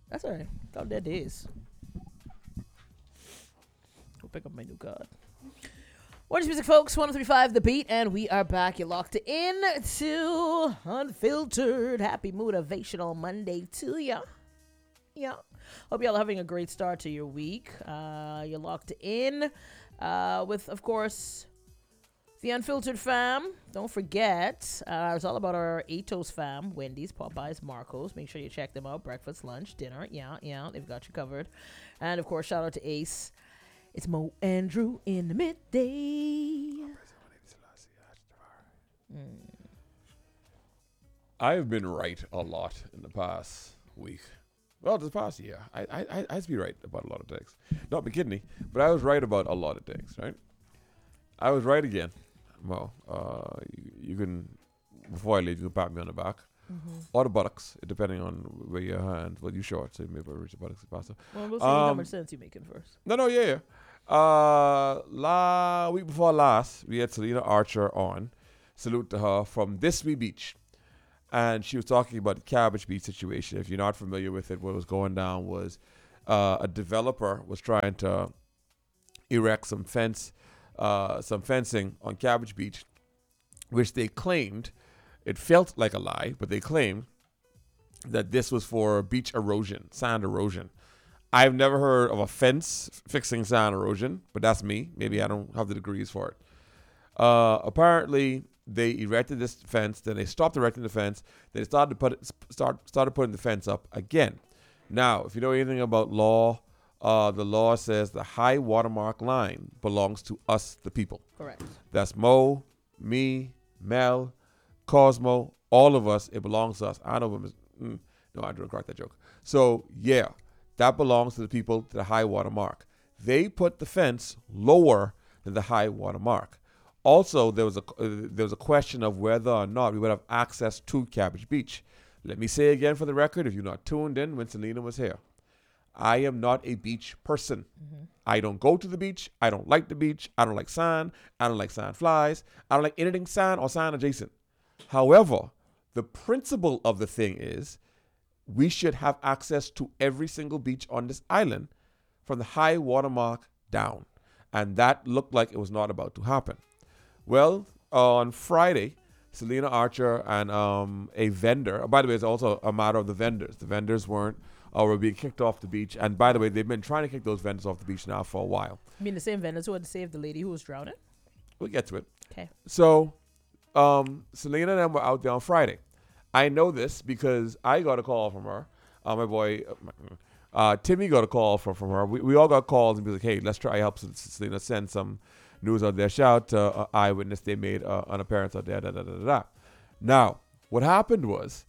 That's all right. Count their days. Go pick up my new card. Orange Music, folks. 103.5 The Beat, and we are back. You're locked in to Unfiltered. Happy Motivational Monday to ya. Yeah. Hope y'all are having a great start to your week. You're locked in with, of course, the Unfiltered fam. Don't forget, it's all about our Atos fam. Wendy's, Popeyes, Marcos. Make sure you check them out. Breakfast, lunch, dinner. Yeah. They've got you covered. And, of course, shout out to Ace. It's Mo Andrew in the midday. I've been right a lot in the past week. Well, this past year. I used to be right about a lot of things. Not McKinney, but I was right about a lot of things, right? I was right again. Mo, you can, before I leave, you can pat me on the back. Or the buttocks, depending on where your hand. Well, you short, so you may reach the buttocks faster. Well, we'll see how much sense you're making first. Yeah. Week before last, we had Selena Archer on. Salute to her from This Wee Beach. And she was talking about the Cabbage Beach situation. If you're not familiar with it, what was going down was a developer was trying to erect some fencing on Cabbage Beach, which they claimed, it felt like a lie, but they claimed that this was for beach erosion, sand erosion. I've never heard of a fence fixing sand erosion, but that's me. Maybe I don't have the degrees for it. Apparently, they erected this fence, then they stopped erecting the fence, then they started putting the fence up again. Now, if you know anything about law, the law says the high watermark line belongs to us, the people. Correct. That's Mo, me, Mel, Cosmo, all of us. It belongs to us. I don't know. No, I didn't crack that joke. So, yeah, that belongs to the people, to the high water mark. They put the fence lower than the high water mark. Also, there was a question of whether or not we would have access to Cabbage Beach. Let me say again for the record, if you're not tuned in when Selena was here, I am not a beach person. I don't go to the beach. I don't like the beach. I don't like sand. I don't like sand flies. I don't like anything sand or sand adjacent. However, the principle of the thing is we should have access to every single beach on this island from the high water mark down. And that looked like it was not about to happen. Well, on Friday, Selena Archer and a vendor, by the way, it's also a matter of the vendors. The vendors were being kicked off the beach. And by the way, they've been trying to kick those vendors off the beach now for a while. I mean, the same vendors who had to save the lady who was drowning? We'll get to it. Okay. So, Selena and them were out there on Friday. I know this because I got a call from her. My boy, Timmy got a call from her. We all got calls and be like, hey, let's try help Selena send some news out there. Shout out to Eyewitness. They made an appearance out there. Now, what happened was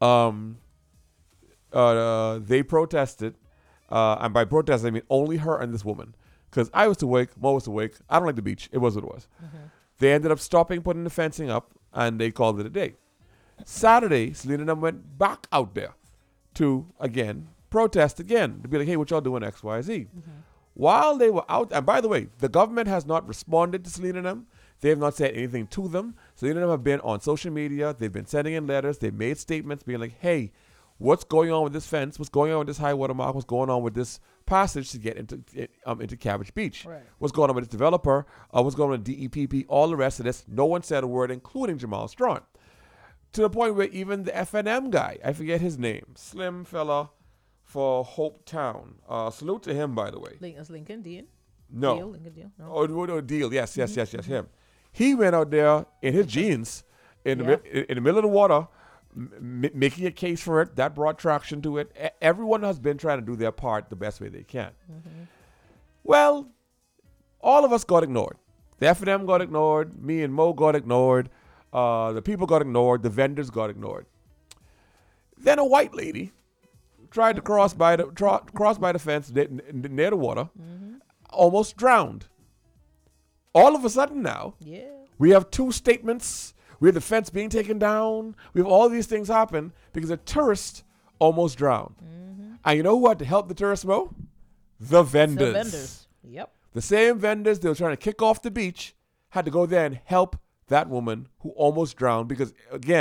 they protested. And by protest, I mean only her and this woman. Because I was awake, Mo was awake. I don't like the beach. It was what it was. They ended up stopping putting the fencing up, and they called it a day. Saturday, Selena and them went back out there to, again, protest again. To be like, hey, what y'all doing X, Y, Z? While they were out, and by the way, the government has not responded to Selena and them. They have not said anything to them. Selena and them have been on social media. They've been sending in letters. They've made statements being like, hey, what's going on with this fence? What's going on with this high water mark? What's going on with this passage to get into Cabbage Beach? Right. What's going on with this developer? What's going on with DEPP? All the rest of this. No one said a word, including Jamal Strawn. To the point where even the FNM guy, I forget his name, slim fella for Hope Town. Salute to him, by the way. That's Lincoln Dean? No. Deal? Lincoln Deal? No. Oh, Deal. Yes, him. He went out there in his jeans in the middle of the water, making a case for it. That brought traction to it. Everyone has been trying to do their part the best way they can. Well, all of us got ignored. The FNM got ignored. Me and Mo got ignored. The people got ignored. The vendors got ignored. Then a white lady tried to cross by the fence near the water, almost drowned. All of a sudden now, we have two statements. We have the fence being taken down. We have all these things happen because a tourist almost drowned. And you know who had to help the tourists, Mo? The vendors. The vendors. Yep. The same vendors they were trying to kick off the beach had to go there and help that woman who almost drowned because, again,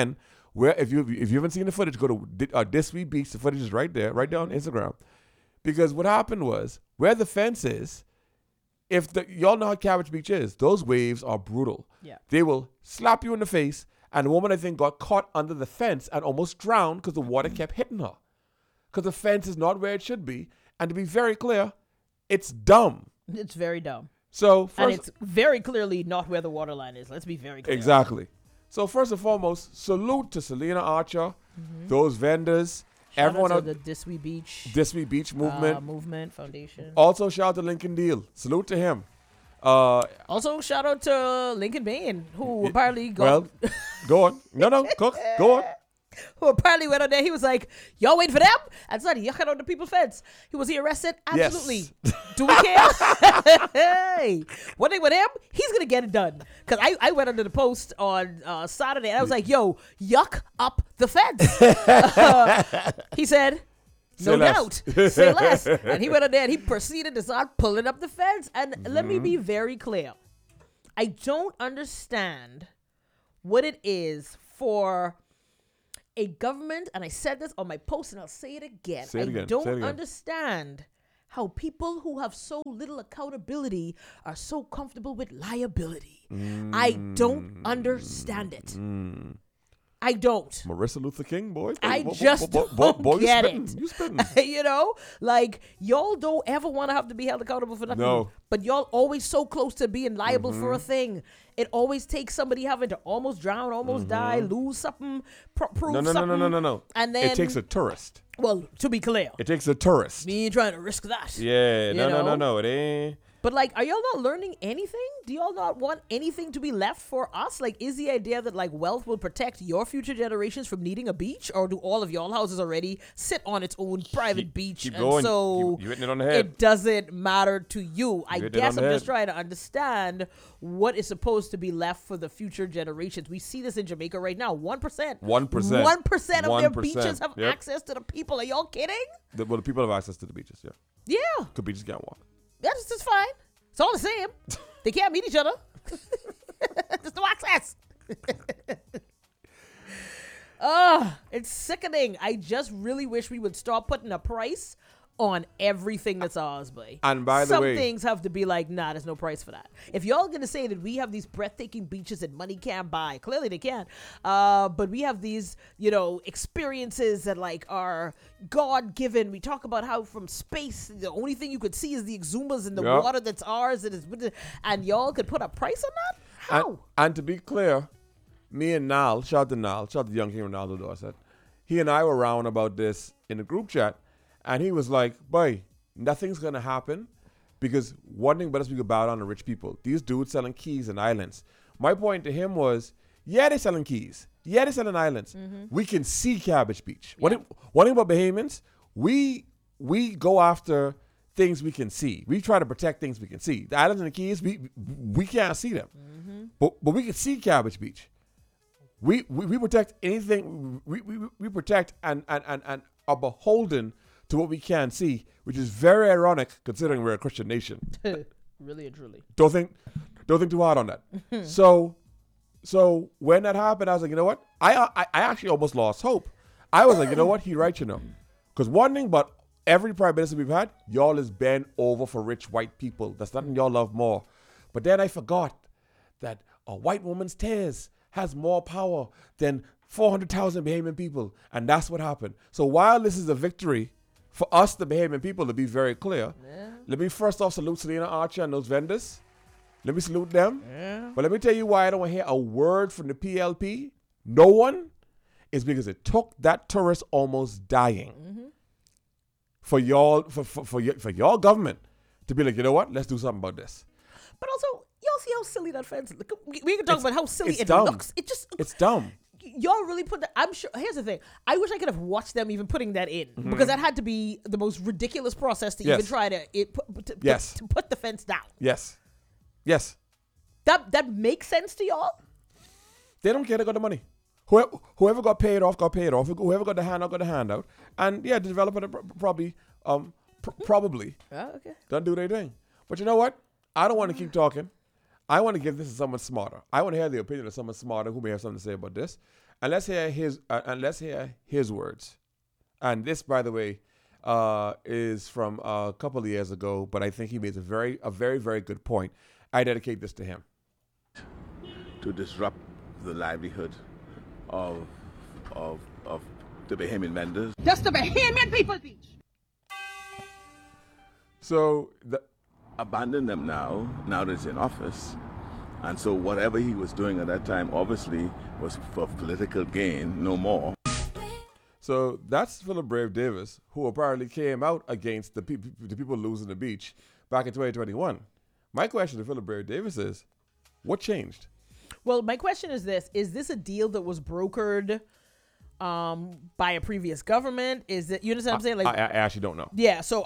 Where if you haven't seen the footage, go to This Week Beach. The footage is right there, right there on Instagram. Because what happened was where the fence is. Y'all know how Cabbage Beach is, those waves are brutal. Yeah. They will slap you in the face, and the woman I think got caught under the fence and almost drowned because the water kept hitting her. Because the fence is not where it should be, and to be very clear, it's dumb. It's very dumb. So and it's very clearly not where the water line is. Let's be very clear. Exactly. So first and foremost, salute to Selena Archer, those vendors, Shout everyone out to the This Week Beach movement Foundation. Also shout out to Lincoln Deal. Salute to him. Also shout out to Lincoln Bain, who apparently go on. No, Cook, go on. Who apparently went on there. He was like, y'all waiting for them? And started yucking on the people's fence. Was he arrested? Absolutely. Yes. Do we care? Hey, one thing with him, he's going to get it done. Because I went under the post on Saturday, and I was like, yo, yuck up the fence. He said, no doubt. Say less. And he went on there, and he proceeded to start pulling up the fence. And let me be very clear. I don't understand what it is for a government, and I said this on my post, and I'll say it again. I don't understand how people who have so little accountability are so comfortable with liability. I don't understand it. I don't. Marissa Luther King, boy. I just don't get it. You spitting. You know, like, y'all don't ever want to have to be held accountable for nothing. No. But y'all always so close to being liable for a thing. It always takes somebody having to almost drown, almost die, lose something, prove something. No. And then it takes a tourist. Well, to be clear, it takes a tourist. We ain't trying to risk that. Yeah, no. It ain't. But, like, are y'all not learning anything? Do y'all not want anything to be left for us? Like, is the idea that, like, wealth will protect your future generations from needing a beach? Or do all of y'all houses already sit on its own private beach? Keep and going. so you hitting it on the head. It doesn't matter to you. I guess I'm just trying to understand what is supposed to be left for the future generations. We see this in Jamaica right now. 1%. 1% of their beaches have access to the people. Are y'all kidding? The people have access to the beaches, yeah. Yeah. The beaches can't walk. That's just fine. It's all the same. They can't meet each other. There's no access. It's sickening. I just really wish we would start putting a price on everything that's ours, boy. And by the way, some things have to be like, nah, there's no price for that. If y'all gonna say that we have these breathtaking beaches that money can't buy, clearly they can. But we have these, experiences that like are God-given. We talk about how from space, the only thing you could see is the exumas in the water that's ours, and y'all could put a price on that? How? And to be clear, me and Nal, shout out to young King Ronaldo Dorset, he and I were around about this in the group chat. And he was like, boy, nothing's going to happen because one thing about us, we could bow down to rich people. These dudes selling keys and islands. My point to him was, yeah, they're selling keys. Yeah, they're selling islands. We can see Cabbage Beach. Yeah. One thing about Bahamians, we go after things we can see. We try to protect things we can see. The islands and the keys, we can't see them. But we can see Cabbage Beach. We protect anything. We protect and are beholden to what we can see, which is very ironic considering we're a Christian nation. Really and truly. Don't think too hard on that. So when that happened, I was like, you know what? I actually almost lost hope. I was like, you know what? He right, Because one thing about every prime minister we've had, y'all is bent over for rich white people. That's nothing y'all love more. But then I forgot that a white woman's tears has more power than 400,000 Bahamian people. And that's what happened. So while this is a victory for us, the Bahamian people, to be very clear, let me first off salute Selena Archer and those vendors. Let me salute them. Yeah. But let me tell you why I don't hear a word from the PLP. No one. Is because it took that tourist almost dying for y'all government to be like, you know what? Let's do something about this. But also, y'all see how silly that fence is. We can talk about how silly it dumb. Looks. It's dumb. Y'all really put that. I'm sure. Here's the thing. I wish I could have watched them even putting that in because that had to be the most ridiculous process to even try to put the fence down. Yes. That makes sense to y'all. They don't care. They got the money. Whoever got paid off, got paid off. Whoever got the handout, got the handout. And yeah, the developer probably okay. Don't do their thing. But you know what? I don't want to keep talking. I want to give this to someone smarter. I want to hear the opinion of someone smarter who may have something to say about this. And let's hear his words. And this, by the way, is from a couple of years ago, but I think he made a very, very good point. I dedicate this to him. To disrupt the livelihood of the Bahamian vendors. Just the Bahamian people, beach. So abandon them now that he's in office. And so whatever he was doing at that time obviously was for political gain, no more. So that's Philip Brave Davis, who apparently came out against the people losing the beach back in 2021. My question to Philip Brave Davis is, what changed? Well, my question is this. Is this a deal that was brokered by a previous government? Is it, you understand what I'm saying? Like, I actually don't know. Yeah, so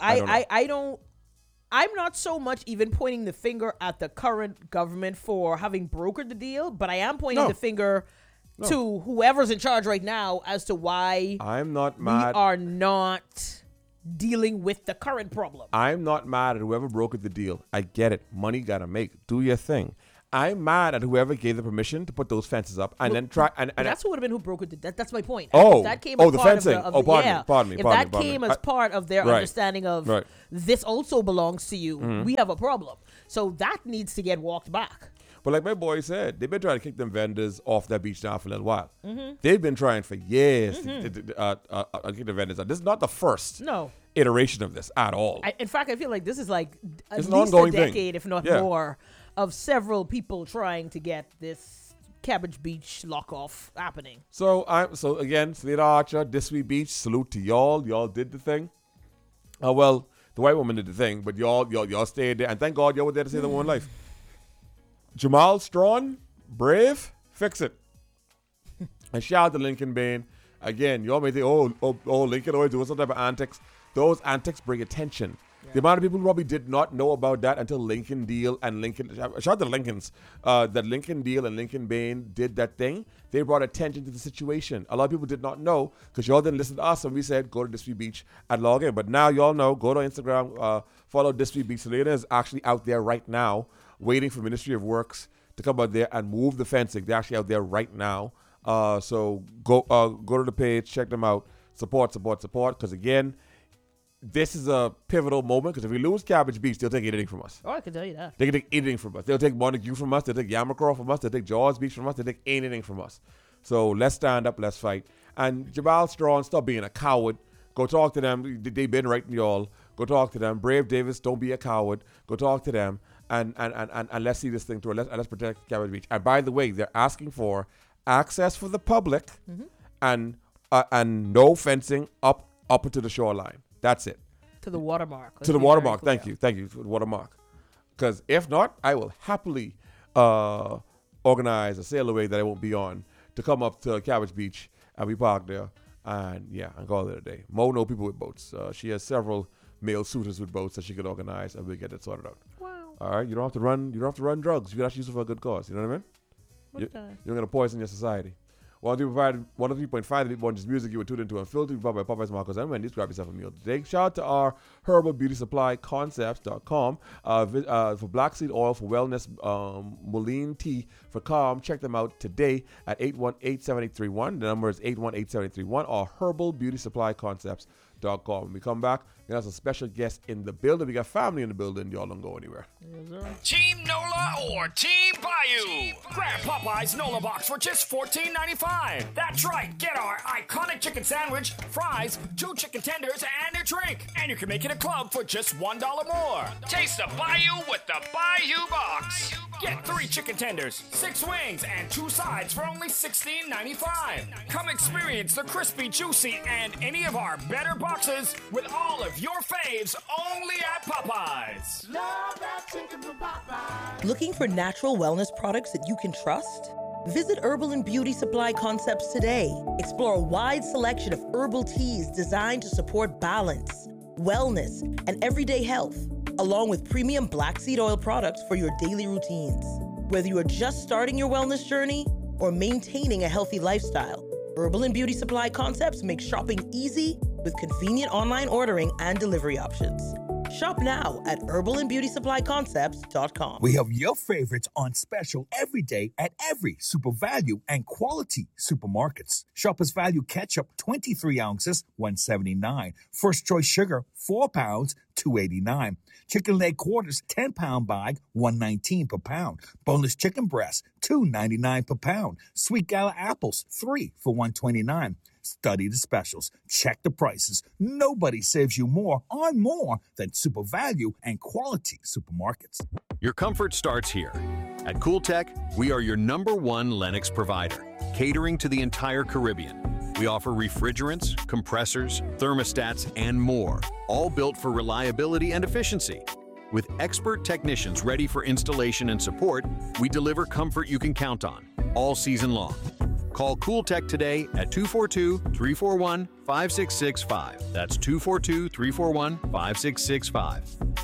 I'm not so much even pointing the finger at the current government for having brokered the deal, but I am pointing the finger to whoever's in charge right now as to why I'm not mad. We are not dealing with the current problem. I'm not mad at whoever brokered the deal. I get it. Money gotta make. Do your thing. I'm mad at whoever gave the permission to put those fences up and then try and that's who would have been who brokered it. That's my point. Oh, if that came as the part fencing. Pardon me. If that came as part of their understanding of this also belongs to you, we have a problem. So that needs to get walked back. But like my boy said, they've been trying to kick them vendors off that beach now for a little while. They've been trying for years to kick the vendors out. This is not the first iteration of this at all. In fact, I feel like this is like at it's least an ongoing a decade, thing. if not more, of several people trying to get this Cabbage Beach lock-off happening. So again, Selena Archer, Disney Beach, salute to y'all. Y'all did the thing. Well, the white woman did the thing, but y'all stayed there, and thank God y'all were there to save the woman's life. Jamal Strawn, Brave, fix it. And shout out to Lincoln Bain. Again, y'all may think, oh, Lincoln always doing some type of antics. Those antics bring attention. The amount of people who probably did not know about that until Lincoln Deal and Lincoln, shout out to Lincolns, that Lincoln Deal and Lincoln Bain did that thing. They brought attention to the situation. A lot of people did not know because y'all didn't listen to us when we said go to Disney Beach and log in. But now y'all know, go to Instagram, follow Disney Beach. Selena is actually out there right now waiting for Ministry of Works to come out there and move the fencing. They're actually out there right now. So go to the page, check them out, support, because again, this is a pivotal moment because if we lose Cabbage Beach, they'll take anything from us. Oh, I can tell you that. They can take anything from us. They'll take Montague from us. They'll take Yamacraw from us. They'll take Jaws Beach from us. They'll take anything from us. So let's stand up. Let's fight. And Jamal Strawn, stop being a coward. Go talk to them. They've been writing y'all. Go talk to them. Brave Davis, don't be a coward. Go talk to them. And let's see this thing through. Let's protect Cabbage Beach. And by the way, they're asking for access for the public and no fencing up to the shoreline. That's it. To the watermark. To the watermark. Thank you for the watermark. Because if not, I will happily organize a sail away that I won't be on to come up to Cabbage Beach and we park there and call it a day. Mo know people with boats. She has several male suitors with boats that she could organize and we'll get it sorted out. Wow. All right, you don't have to run drugs. You can actually use it for a good cause. You know what I mean? You're gonna poison your society. 103.5 The Beat Bunches music you were tuned into Unfiltered, brought by Popeyes, Marcos, and Wendy's. Grab yourself a meal today. Shout out to our Herbal Beauty Supply Concepts.com for black seed oil for wellness, Moline tea for calm. Check them out today at 818-7831. The number is 818-7831 or Herbal Beauty Supply Concepts.com. When we come back, we have a special guest in the building. We got family in the building. Y'all don't go anywhere. Team NOLA or Team Bayou? Grab Popeye's NOLA box for just $14.95. That's right. Get our iconic chicken sandwich, fries, 2 chicken tenders, and a drink. And you can make it a club for just $1 more. Taste the Bayou with the Bayou box. Get 3 chicken tenders, 6 wings, and 2 sides for only $16.95. Come experience the crispy, juicy, and any of our better boxes with all of your faves only at Popeyes. Love that chicken from Popeyes. Looking for natural wellness products that you can trust? Visit Herbal and Beauty Supply Concepts today. Explore a wide selection of herbal teas designed to support balance, wellness, and everyday health, along with premium black seed oil products for your daily routines. Whether you are just starting your wellness journey or maintaining a healthy lifestyle, Herbal and Beauty Supply Concepts make shopping easy with convenient online ordering and delivery options. Shop now at herbalandbeautysupplyconcepts.com. We have your favorites on special every day at every Super Value and Quality supermarkets. Shoppers Value ketchup, 23 ounces, $1.79. First Choice sugar, 4 pounds, $2.89. Chicken leg quarters, 10-pound bag, $1.19 per pound. Boneless chicken breast, $2.99 per pound. Sweet Gala apples, 3 for $1.29. Study the specials. Check the prices. Nobody saves you more on more than Super Value and Quality supermarkets. Your comfort starts here. At CoolTech, we are your #1 Lennox provider, catering to the entire Caribbean. We offer refrigerants, compressors, thermostats, and more, all built for reliability and efficiency. With expert technicians ready for installation and support, we deliver comfort you can count on, all season long. Call CoolTech today at 242-341-5665. That's 242-341-5665.